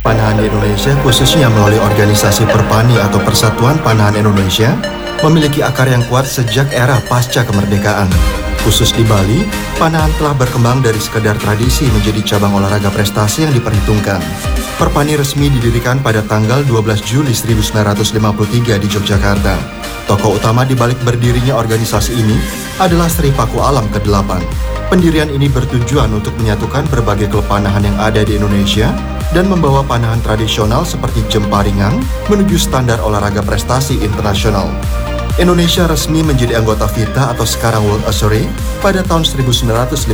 Panahan di Indonesia, khususnya melalui organisasi Perpani atau Persatuan Panahan Indonesia, memiliki akar yang kuat sejak era pasca kemerdekaan. Khusus di Bali, panahan telah berkembang dari sekedar tradisi menjadi cabang olahraga prestasi yang diperhitungkan. Perpani resmi didirikan pada tanggal 12 Juli 1953 di Yogyakarta. Tokoh utama di balik berdirinya organisasi ini adalah Sri Paku Alam ke-8. Pendirian ini bertujuan untuk menyatukan berbagai klub panahan yang ada di Indonesia dan membawa panahan tradisional seperti jemparingan menuju standar olahraga prestasi internasional. Indonesia resmi menjadi anggota FITA atau sekarang World Archery pada tahun 1959.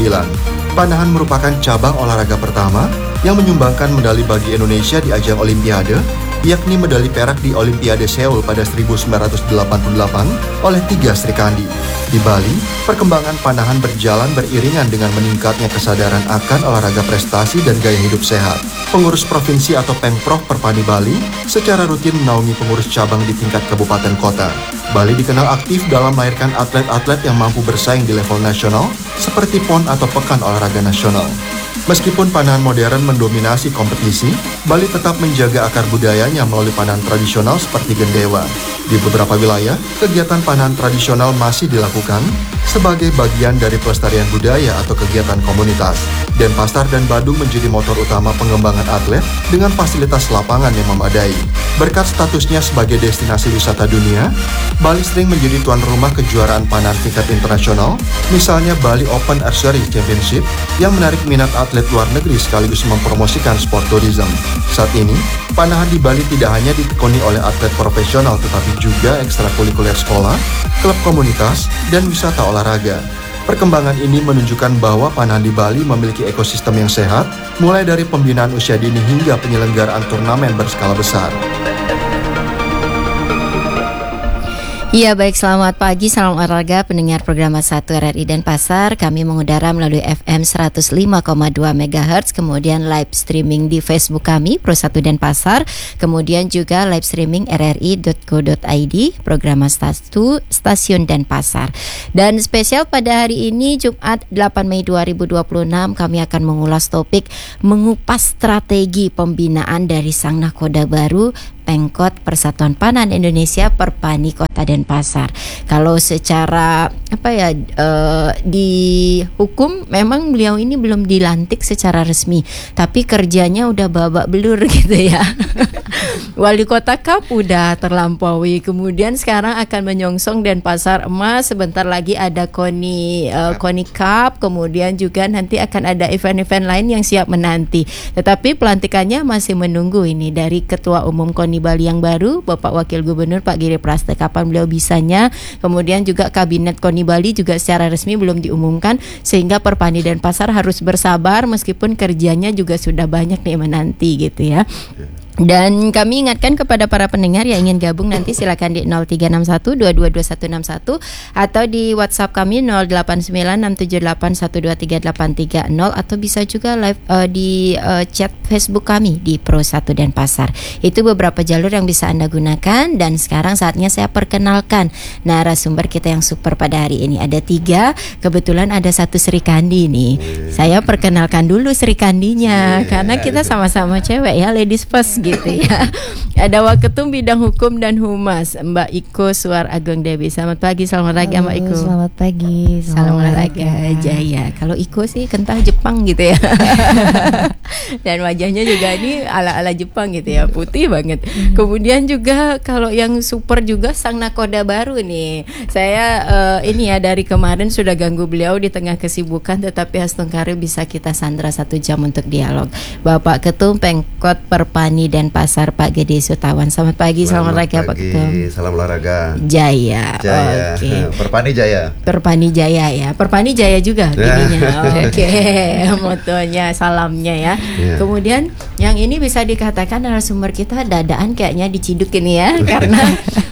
Panahan merupakan cabang olahraga pertama yang menyumbangkan medali bagi Indonesia di ajang Olimpiade, yakni medali perak di Olimpiade Seoul pada 1988 oleh 3 Sri Kandi. Di Bali, perkembangan panahan berjalan beriringan dengan meningkatnya kesadaran akan olahraga prestasi dan gaya hidup sehat. Pengurus provinsi atau Pemprov Perpani Bali secara rutin menaungi pengurus cabang di tingkat kabupaten kota. Bali dikenal aktif dalam melahirkan atlet-atlet yang mampu bersaing di level nasional seperti PON atau Pekan Olahraga Nasional. Meskipun panahan modern mendominasi kompetisi, Bali tetap menjaga akar budayanya melalui panahan tradisional seperti gendewa. Di beberapa wilayah, kegiatan panahan tradisional masih dilakukan sebagai bagian dari pelestarian budaya atau kegiatan komunitas. Denpasar dan Badung menjadi motor utama pengembangan atlet dengan fasilitas lapangan yang memadai. Berkat statusnya sebagai destinasi wisata dunia, Bali sering menjadi tuan rumah kejuaraan panahan tingkat internasional, misalnya Bali Open Archery Championship yang menarik minat atlet luar negeri sekaligus mempromosikan sport tourism. Saat ini, panahan di Bali tidak hanya ditekuni oleh atlet profesional tetapi juga ekstrakurikuler sekolah, klub komunitas, dan wisata olahraga. Perkembangan ini menunjukkan bahwa panahan di Bali memiliki ekosistem yang sehat, mulai dari pembinaan usia dini hingga penyelenggaraan turnamen berskala besar. Ya baik, selamat pagi, salam olahraga pendengar program 1 RRI Denpasar. Kami mengudara melalui FM 105,2 MHz, kemudian live streaming di Facebook kami Pro 1 Denpasar, kemudian juga live streaming rri.co.id, program 1 Stasiun Denpasar. Dan spesial pada hari ini Jumat 8 Mei 2026 kami akan mengulas topik mengupas strategi pembinaan dari sang nahkoda baru Pengkot Persatuan Panahan Indonesia Perpani Kota Denpasar. Kalau secara di hukum memang beliau ini belum dilantik secara resmi, tapi kerjanya udah babak belur gitu ya. Wali Kota Cup udah terlampaui, kemudian sekarang akan menyongsong Denpasar Emas, sebentar lagi ada KONI Cup, kemudian juga nanti akan ada event-event lain yang siap menanti. Tetapi pelantikannya masih menunggu ini dari Ketua Umum KONI Bali yang baru, Bapak Wakil Gubernur Pak Giri Praste, kapan beliau bisanya. Kemudian juga Kabinet KONI Bali juga secara resmi belum diumumkan, sehingga Perpani Denpasar harus bersabar meskipun kerjanya juga sudah banyak nih menanti gitu ya. Dan kami ingatkan kepada para pendengar yang ingin gabung nanti silakan di 0361222161 atau di WhatsApp kami 089678123830 atau bisa juga live di chat Facebook kami di Pro 1 Denpasar. Itu beberapa jalur yang bisa Anda gunakan, dan sekarang saatnya saya perkenalkan narasumber kita yang super pada hari ini. Ada 3, kebetulan ada 1 Sri Kandi nih. Saya perkenalkan dulu Sri Kandinya karena kita sama-sama cewek ya, ladies first gitu ya. Ada Waketum Bidang Hukum dan Humas Mbak Iko Suar Agung Dewi. Selamat pagi, salam olahraga Mbak Iko. Selamat pagi, salam olahraga Jaya. Kalau Iko sih kental Jepang gitu ya. Dan wajahnya juga ini ala-ala Jepang gitu ya, putih banget. Kemudian juga kalau yang super juga sang nakoda baru nih. Saya ini ya dari kemarin sudah ganggu beliau di tengah kesibukan, tetapi Hastungkari bisa kita sandra 1 jam untuk dialog. Bapak Ketum Pengkot Perpani Denpasar Pak Gede Sutawan. Selamat pagi, salam olahraga Pak Ketum. Salam olahraga Jaya. Oke. Perpani Jaya. Perpani Jaya ya. Perpani Jaya juga jadinya. Oke. Motonya, salamnya ya. Kemudian yang ini bisa dikatakan narasumber kita dadaan kayaknya diciduk ini ya, karena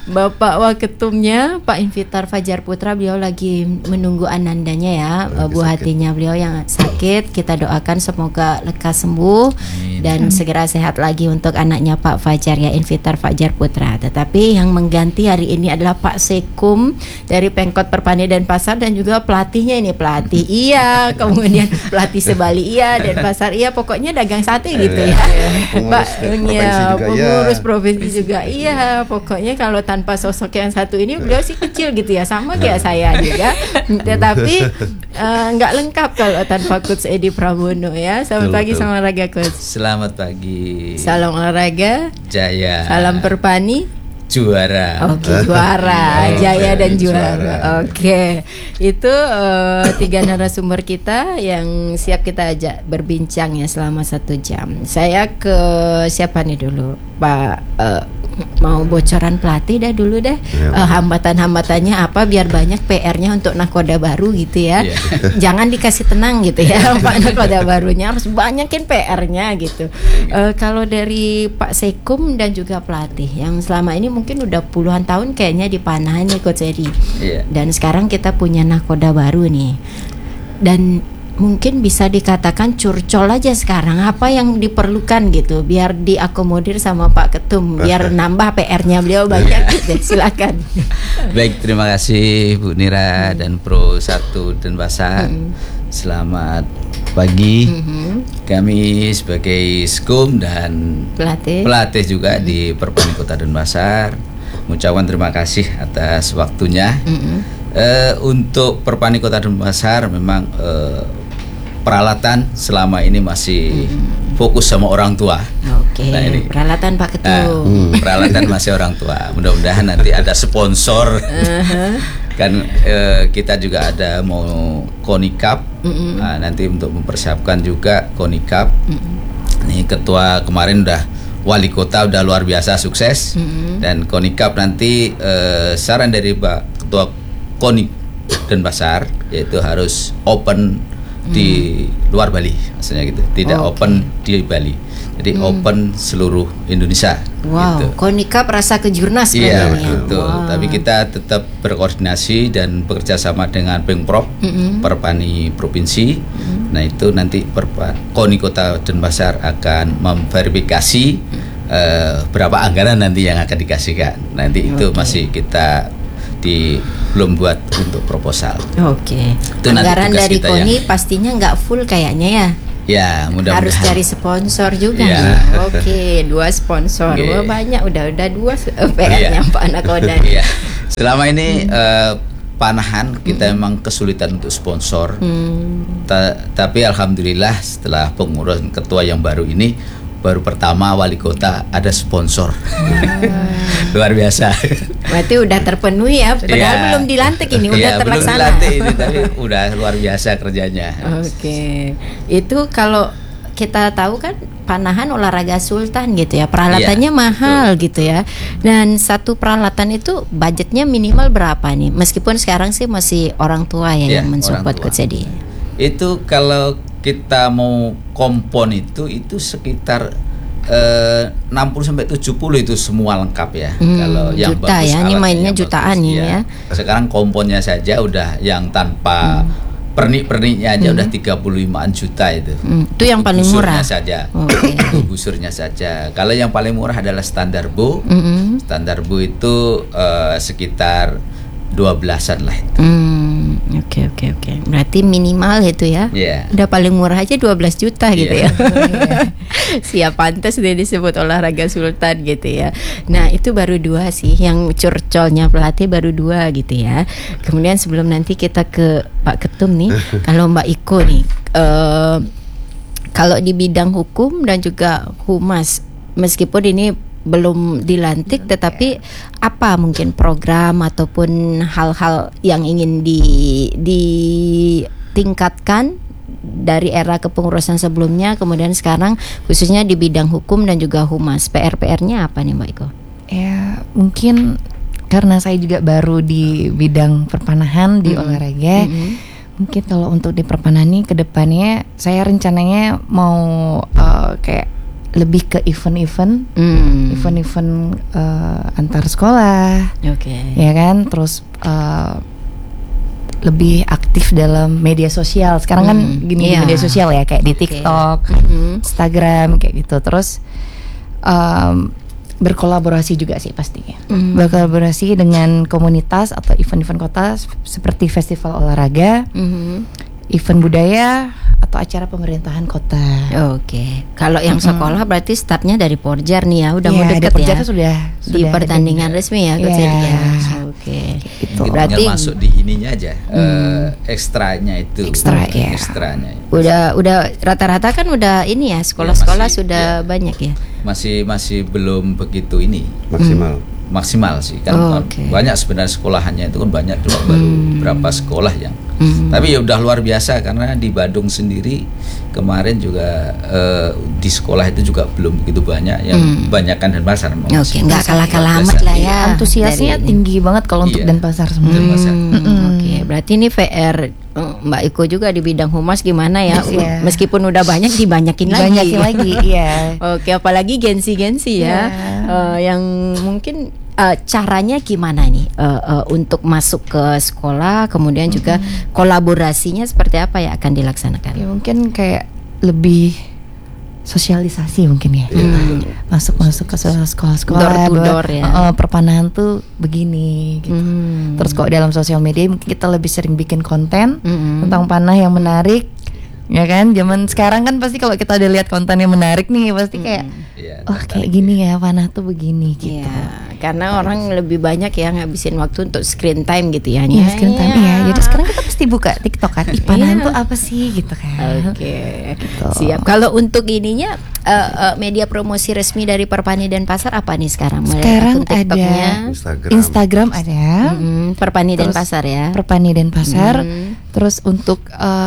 Bapak Waketumnya Pak Invitar Fajar Putra, beliau lagi menunggu anandanya ya, buah hatinya beliau yang sakit. Kita doakan semoga lekas sembuh dan segera sehat lagi untuk anaknya Pak Fajar ya, Invitar Fajar Putra. Tetapi yang mengganti hari ini adalah Pak Sekum dari Pemkot Perpani dan Pasar, dan juga pelatihnya ini, pelatih iya, kemudian pelatih Sebali iya, dan Pasar iya, pokoknya dagang sate gitu ya. Pak ya, pengurus provinsi juga iya, pokoknya kalau tanpa sosok yang satu ini beliau sih kecil gitu ya, sama kayak saya juga. Tetapi nggak lengkap kalau tanpa Coach Edi Pramono ya. Selamat pagi, salam olahraga Coach. Selamat pagi. Salam olahraga Jaya. Salam Perpani. Juara. Oke, juara, Jaya dan juara. Oke, itu 3 narasumber kita yang siap kita ajak berbincang ya selama 1 jam. Saya ke siapa nih dulu, Pak? Mau bocoran pelatih dah dulu deh. Hambatan-hambatannya apa biar banyak PR-nya untuk nakoda baru gitu ya. Jangan dikasih tenang gitu ya Pak, nakoda barunya harus banyakin PR-nya gitu. Kalau dari Pak Sekum dan juga pelatih yang selama ini mungkin udah puluhan tahun kayaknya di Panahan nih Coach Edi. Dan sekarang kita punya nakoda baru nih. Dan mungkin bisa dikatakan curcol aja sekarang, apa yang diperlukan gitu biar diakomodir sama Pak Ketum, biar nambah PR-nya beliau banyak gitu. Silakan. Baik, terima kasih Bu Nira dan Pro 1 Denpasar. Selamat pagi. Kami sebagai Skum dan pelatih juga di Perpani Kota Denpasar mengucapkan terima kasih atas waktunya. Untuk Perpani Kota Denpasar memang peralatan selama ini masih fokus sama orang tua. Oke. Nah, ini peralatan Pak Ketum. Peralatan masih orang tua. Mudah-mudahan nanti ada sponsor. Kan kita juga ada mau Konikap. Nah, nanti untuk mempersiapkan juga Konikap. Nih ketua kemarin udah wali kota udah luar biasa sukses. Dan Konikap nanti saran dari Pak Ketua Konik Denpasar yaitu harus open di luar Bali, maksudnya gitu, tidak open di Bali, jadi open seluruh Indonesia. Wow, gitu. Konikap rasa kejurnas kan iya, ya. betul. Tapi kita tetap berkoordinasi dan bekerja sama dengan Pemprov, Perpani Provinsi. Nah itu nanti Koni Kota Denpasar akan memverifikasi berapa anggaran nanti yang akan dikasihkan. Nanti itu masih kita belum buat untuk proposal. Oke. Anggaran dari Koni pastinya nggak full kayaknya ya. Ya, mudah-mudahan. Harus cari sponsor juga. Ya. Oke, 2 sponsor. Wah, banyak udah 2 PR-nya Pak Nakoda. Iya. Selama ini Panahan kita memang kesulitan untuk sponsor. Tapi alhamdulillah setelah pengurusan ketua yang baru ini, baru pertama wali kota ada sponsor. Luar biasa. Berarti udah terpenuhi ya, padahal belum dilantik ini, udah terlaksana. Belum dilantik ini, tapi udah luar biasa kerjanya. Oke. Itu kalau kita tahu kan Panahan olahraga sultan gitu ya, peralatannya mahal gitu ya. Dan satu peralatan itu budgetnya minimal berapa nih? Meskipun sekarang sih masih orang tua ya yang mensupport Coach Edi. Itu kalau kita mau kompon itu sekitar 60-70 itu semua lengkap ya. Kalau yang juta bagus ya, ini mainnya jutaan ini ya. Sekarang komponnya saja udah yang tanpa pernik-perniknya aja udah 35-an juta itu. Itu yang paling murah saja. Busurnya saja. Kalau yang paling murah adalah standar bu. Standar bu itu sekitar 12-an lah itu. Oke. Berarti minimal itu ya. Udah paling murah aja 12 juta gitu ya. Siap, pantas dia disebut olahraga sultan gitu ya. Nah, itu baru 2 sih yang curcolnya pelatih, baru 2 gitu ya. Kemudian sebelum nanti kita ke Pak Ketum nih, kalau Mbak Iko nih, kalau di bidang hukum dan juga humas, meskipun ini belum dilantik, tetapi apa mungkin program ataupun hal-hal yang ingin ditingkatkan dari era kepengurusan sebelumnya, kemudian sekarang khususnya di bidang hukum dan juga humas, PR-nya apa nih Mbak Iko? Ya mungkin karena saya juga baru di bidang perpanahan di olahraga, mungkin kalau untuk di perpanahan ini kedepannya saya rencananya mau kayak lebih ke event-event antar sekolah, ya kan, terus lebih aktif dalam media sosial. Sekarang kan gini di media sosial ya, kayak di TikTok, Instagram kayak gitu. Terus berkolaborasi juga sih pastinya. Berkolaborasi dengan komunitas atau event-event kota seperti festival olahraga, event budaya atau acara pemerintahan kota. Kalau yang sekolah berarti startnya dari Porjar nih ya, udah mau deket Porjar ya. Sudah di pertandingan resmi ya, Coach Edi ya. Gitu. Berarti masuk di ininya aja, ekstranya itu. Ekstranya. Udah rata-rata kan udah ini ya, sekolah-sekolah sudah banyak ya. Masih belum begitu ini maksimal sih kan. Banyak sebenarnya sekolahannya itu kan banyak, cuma baru berapa sekolah yang tapi ya udah luar biasa, karena di Badung sendiri kemarin juga di sekolah itu juga belum begitu banyak, yang banyakkan Denpasar. Nggak kalah-kalah amat lah ya. Antusiasnya tinggi banget kalau untuk Denpasar semua. Berarti ini VR Mbak Iko juga di bidang humas gimana ya? Meskipun udah banyak dibanyakin lagi. Apalagi gengsi-gengsi ya. Yang mungkin caranya gimana nih untuk masuk ke sekolah, kemudian juga kolaborasinya seperti apa ya akan dilaksanakan? Ya mungkin kayak lebih sosialisasi mungkin ya. Masuk ke sekolah-sekolah, door to door ya. Perpanahan tuh begini gitu. Terus kok dalam sosial media mungkin kita lebih sering bikin konten tentang panah yang menarik. Ya kan, zaman sekarang kan pasti kalau kita udah lihat konten yang menarik nih pasti kayak kayak gini ya, panah tuh begini gitu. Karena orang lebih banyak ya ngabisin waktu untuk screen time gitu ya. Screen time ya. Jadi sekarang kita pasti buka TikTok kan, panahan tuh apa sih gitu kan. Gitu. Siap. Kalau untuk ininya media promosi resmi dari Perpani Denpasar apa nih sekarang? Sekarang ada Instagram ada. Perpani Denpasar ya. Perpani Denpasar. Terus untuk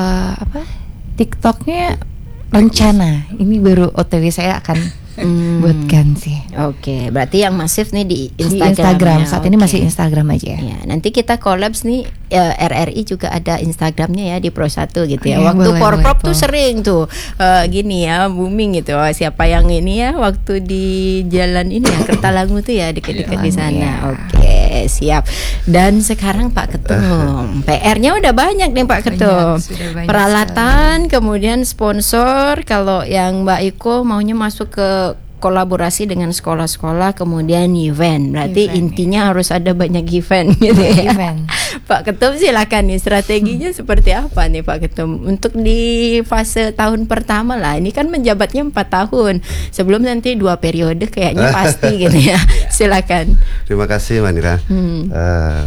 TikToknya rencana ini baru OTW saya akan buatkan sih. Berarti yang masif nih di Instagram. Saat ini masih Instagram aja. Ya, nanti kita collabs nih, RRI juga ada Instagramnya ya di Pro 1 gitu ya. Waktu Porprov tuh sering tuh gini ya, booming gitu. Siapa yang ini ya waktu di jalan ini ya, Kertalangu tuh ya, deket-deket di sana. Siap. Dan sekarang Pak Ketum, PR-nya udah banyak nih Pak Ketum. Peralatan, kemudian sponsor. Kalau yang Mbak Iko maunya masuk ke kolaborasi dengan sekolah-sekolah, kemudian event. Berarti intinya harus ada banyak event gitu ya. Pak Ketum silakan nih, strateginya seperti apa nih Pak Ketum untuk di fase tahun pertama lah. Ini kan menjabatnya 4 tahun. Sebelum nanti 2 periode kayaknya pasti gitu ya. Silakan. Terima kasih Manira.